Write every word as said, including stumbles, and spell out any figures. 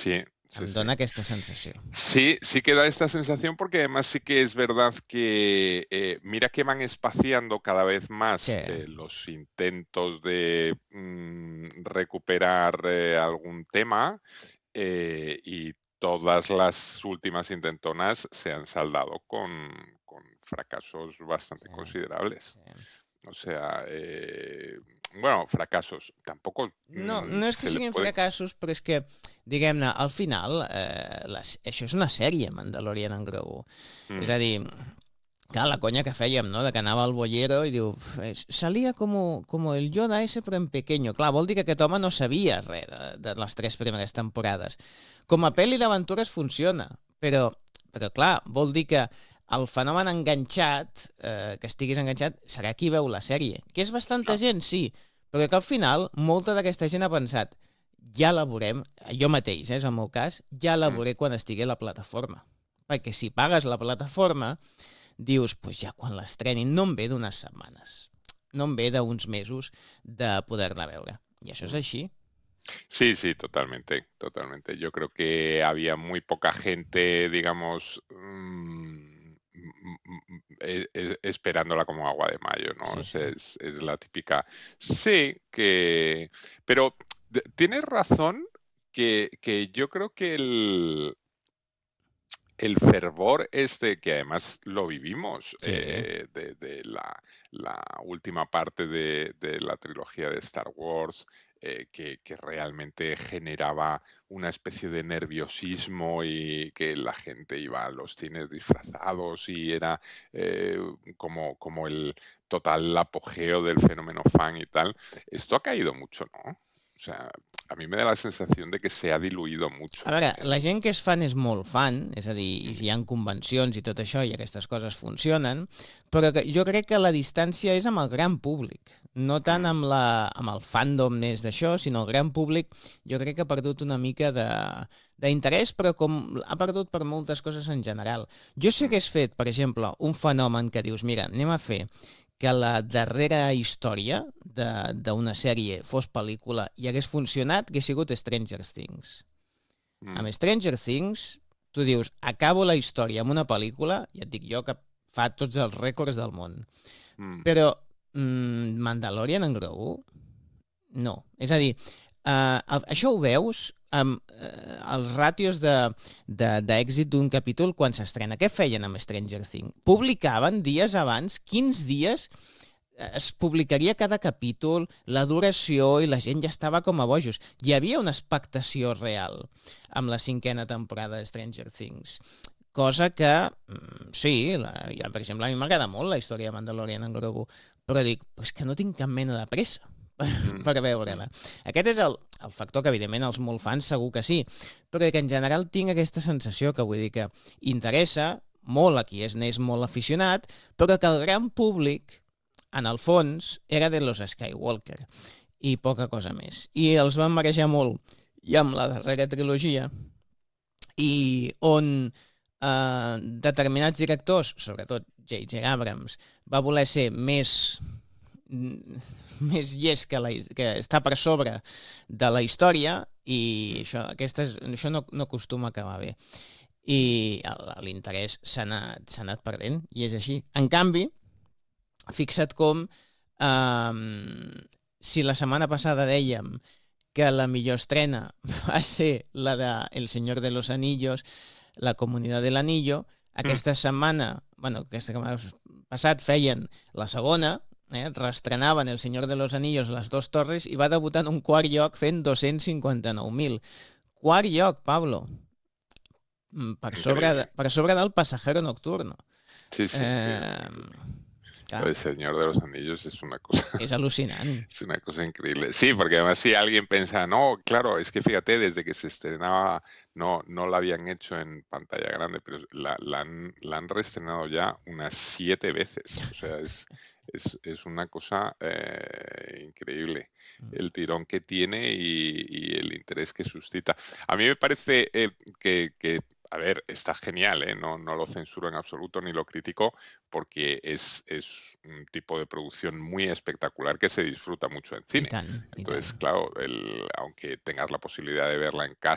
Sí, sí, Em sí. dona aquesta sensació. Sí, sí que da esta sensación porque además sí que es verdad que, eh, mira que van espaciando cada vez más, Sí. eh, los intentos de, mm, recuperar, eh, algún tema, eh, y todas las últimas intentonas se han saldado con con fracasos bastante Sí, considerables. sí. O sea, eh, bueno, fracasos, tampoco, No, mm, no és que se le siguin puede fracassos, però és que, diguem-ne, al final, eh, les això és una sèrie, Mandalorian en Grogu. És mm, a dir, clar, la conya que fèiem, no?, de que anava al bollero i diu: "Es- salía como, como el Yoda ese, però en pequeño". Clar, vol dir que aquest home no sabia res de, de les tres primeres temporades. Com a pel·li d'aventures funciona, però, però clar, vol dir que el fenomen enganxat, eh, que estiguis enganxat, serà qui veu la sèrie. Que és bastanta claro, gent, sí, però que al final molta d'aquesta gent ha pensat ja la veurem, jo mateix, eh, és el meu cas, ja la mm. veuré quan estigui a la plataforma. Perquè si pagues la plataforma, dius, pues ja quan l'estrenin, no em ve d'unes setmanes, no em ve d'uns mesos de poder-la veure. I això és Mm. així. Sí, sí, totalmente, totalmente. Yo creo que había muy poca gente, digamos, mm, mm, mm, e- e- esperándola como agua de mayo, ¿no? Sí, O sí. sea, es, es la típica. Sí, que. Pero de- tienes razón que, que yo creo que el, el fervor este, que además lo vivimos, Sí. eh, de, de la, la última parte de, de la trilogía de Star Wars, eh, que, que realmente generaba una especie de nerviosismo y que la gente iba a los cines disfrazados y era, eh, como, como el total apogeo del fenómeno fan y tal. Esto ha caído mucho, ¿no? O sea, a mí me da la sensación de que se ha diluido mucho. A veure, la El... gent que és fan és molt fan, és a dir, i Mm, hi ha convencions i tot això i aquestes coses funcionen, però que jo crec que la distància és amb el gran públic, no tant mm, amb, la, amb el fandom més d'això, sinó el gran públic jo crec que ha perdut una mica de d'interès, però com ha perdut per moltes coses en general. Jo si mm. hagués fet, per exemple, un fenomen que dius, mira, anem a fer que la darrera història de- d'una sèrie fos pel·lícula i hagués funcionat, hagués sigut Stranger Things. Amb Mm, Stranger Things, tu dius, acabo la història amb una pel·lícula, ja et dic jo que fa tots els rècords del món. mm, Però mm, Mandalorian en Grogu, no. És a dir, uh, això ho veus amb uh, els ràtios d'èxit d'un capítol quan s'estrena. Què feien amb Stranger Things? Publicaven dies abans, quinze dies, es publicaria cada capítol, la duració, i la gent ja estava com a bojos. Hi havia una expectació real amb la cinquena temporada de Stranger Things. Cosa que, mm, sí, la, ja, per exemple, a mi m'agrada molt la història de Mandalorian en Grogu, però dic, és que no tinc cap mena de pressa mm, per mm, veure-la. Aquest és el, el factor que, evidentment, els molt fans segur que sí, però que en general tinc aquesta sensació que vull dir que interessa molt a qui és n'és molt aficionat, però que el gran públic en el fons, era de los Skywalker i poca cosa més. I els van marejar molt i amb la darrera trilogia i on eh, determinats directors, sobretot J J Abrams, va voler ser més més llest que, la, que està per sobre de la història i això, aquestes, això no, no acostuma a acabar bé. mm. I l'interès s'ha anat, s'ha anat perdent i és així. En canvi, fixa't com um, si la setmana passada dèiem que la millor estrena va ser la de El Señor de los Anillos, La Comunitat de l'Anillo, Mm. aquesta setmana, bueno, aquesta setmana passat feien la segona, eh, reestrenaven El Señor de los Anillos, Les Dos Torres, i va debutar en un quart lloc fent dos-cents cinquanta-nou mil. Quart lloc, Pablo, per sobre, de, Increíble. per sobre del Pasajero Nocturno. Sí, sí, sí, Eh, increíble. Lo clar, del Señor de los Anillos es una cosa, és al·lucinant. es una cosa increíble. Sí, porque además si alguien piensa, no, claro, es que fíjate, desde que se estrenaba, no, no la habían hecho en pantalla grande, pero la, la han, la han reestrenado ya unas siete veces. O sea, es, es, es una cosa, eh, increíble el tirón que tiene y, y el interés que suscita. A mí me parece, eh, que, que, a ver, está genial, ¿eh? No, no lo censuro en absoluto ni lo critico, porque es, es un tipo de producción muy espectacular que se disfruta mucho en I cine. tant, i tant. Entonces, claro, el, aunque tengas la posibilidad de verla en casa,